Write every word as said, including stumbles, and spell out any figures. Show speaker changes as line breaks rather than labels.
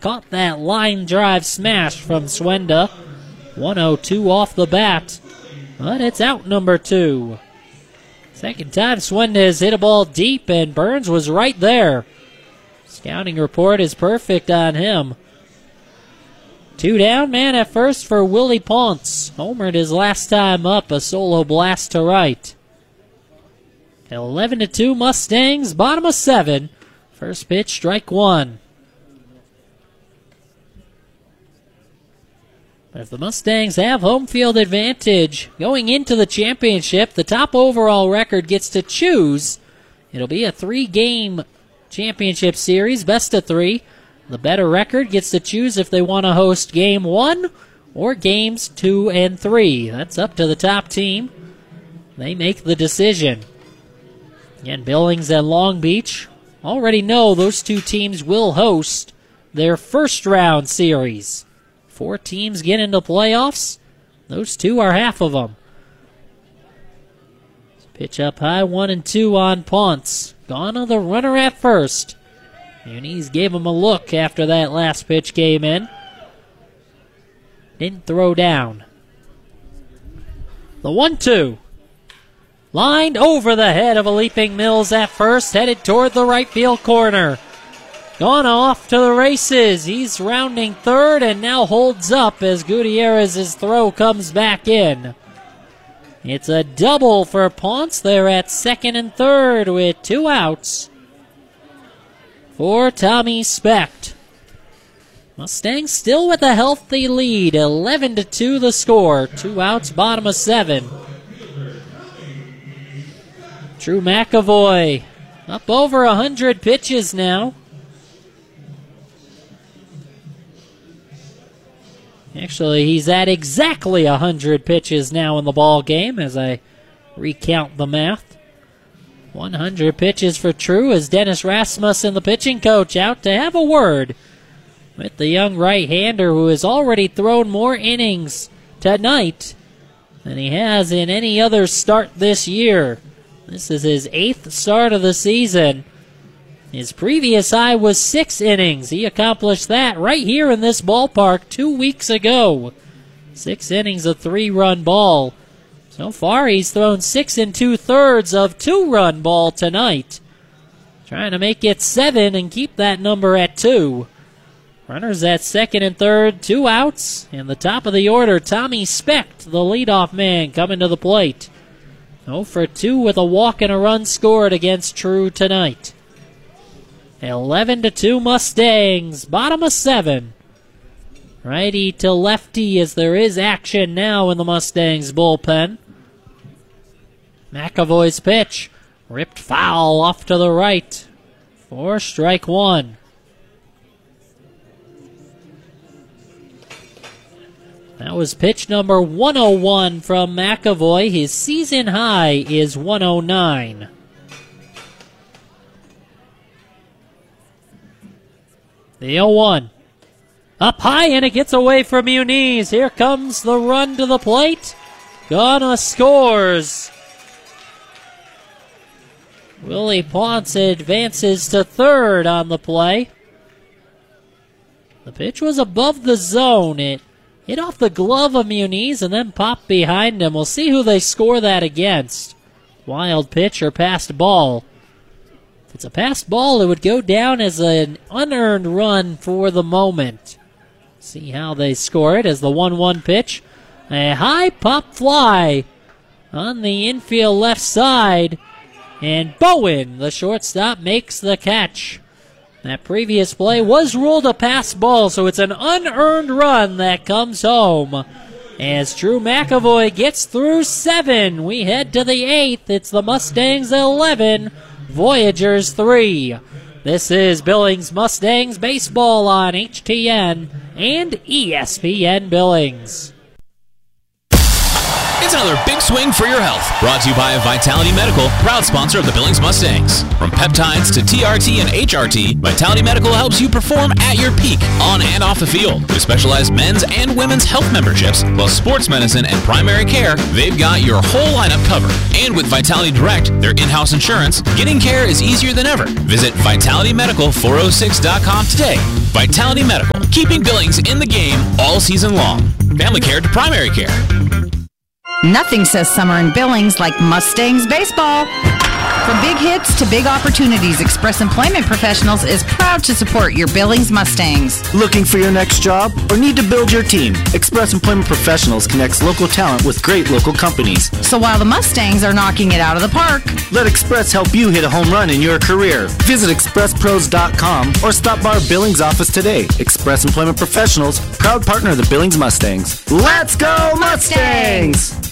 caught that line drive smash from Swenda. one oh two off the bat, but it's out number two. Second time Swenda has hit a ball deep, and Burns was right there. Scouting report is perfect on him. Two down, man at first for Willie Ponce. Homered his last time up, a solo blast to right. eleven to two Mustangs, bottom of seven. First pitch, strike one. But if the Mustangs have home field advantage going into the championship, the top overall record gets to choose. It'll be a three-game championship series, best of three. The better record gets to choose if they want to host game one or games two and three. That's up to the top team. They make the decision. Again, Billings and Long Beach already know those two teams will host their first round series. Four teams get into playoffs. Those two are half of them. Pitch up high, one and two on Ponce. Gone on the runner at first. Muniz gave him a look after that last pitch came in. Didn't throw down. The one two. Lined over the head of a leaping Mills at first, headed toward the right field corner. Gone off to the races. He's rounding third and now holds up as Gutierrez's throw comes back in. It's a double for Ponce there at second and third with two outs for Tommy Specht. Mustangs still with a healthy lead, eleven to two the score. Two outs, bottom of seven. Drew McAvoy up over one hundred pitches now. Actually, he's at exactly one hundred pitches now in the ball game as I recount the math. one hundred pitches for True as Dennis Rasmussen, the pitching coach, out to have a word with the young right-hander who has already thrown more innings tonight than he has in any other start this year. This is his eighth start of the season. His previous high was six innings. He accomplished that right here in this ballpark two weeks ago. Six innings of three-run ball. So far, he's thrown six and two-thirds of two-run ball tonight. Trying to make it seven and keep that number at two. Runners at second and third, two outs. And the top of the order, Tommy Specht, the leadoff man, coming to the plate. oh for two with a walk and a run scored against True tonight. eleven to two Mustangs, bottom of seven. Righty to lefty as there is action now in the Mustangs bullpen. McAvoy's pitch, ripped foul off to the right for strike one. That was pitch number one oh one from McAvoy. His season high is one oh nine. The oh one. Up high and it gets away from Muniz. Here comes the run to the plate. Gonna scores. Willie Ponce advances to third on the play. The pitch was above the zone. It hit off the glove of Muniz and then popped behind him. We'll see who they score that against. Wild pitch or passed ball. If it's a passed ball, it would go down as an unearned run for the moment. See how they score it as the one one pitch. A high pop fly on the infield left side. And Bowen, the shortstop, makes the catch. That previous play was ruled a pass ball, so it's an unearned run that comes home. As Drew McAvoy gets through seven, we head to the eighth. It's the Mustangs eleven, Voyagers three. This is Billings Mustangs baseball on H T N and E S P N Billings.
It's another big swing for your health. Brought to you by Vitality Medical, proud sponsor of the Billings Mustangs. From peptides to T R T and H R T, Vitality Medical helps you perform at your peak, on and off the field. With specialized men's and women's health memberships, plus sports medicine and primary care, they've got your whole lineup covered. And with Vitality Direct, their in-house insurance, getting care is easier than ever. Visit vitality medical four oh six dot com today. Vitality Medical, keeping Billings in the game all season long. Family care to primary care.
Nothing says summer in Billings like Mustangs baseball. From big hits to big opportunities, Express Employment Professionals is proud to support your Billings Mustangs.
Looking for your next job or need to build your team? Express Employment Professionals connects local talent with great local companies.
So while the Mustangs are knocking it out of the park,
let Express help you hit a home run in your career. Visit express pros dot com or stop by our Billings office today. Express Employment Professionals, proud partner of the Billings Mustangs. Let's go Mustangs!